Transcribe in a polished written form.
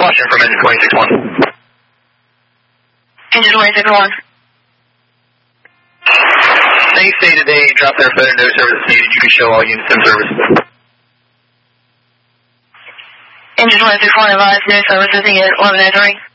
caution from engine 26-1. Engine 26-1. Thanks, day today. Drop there, FedEx, no service needed. You can show all units in service. Engine 26-1 advised, no services needed. 1103.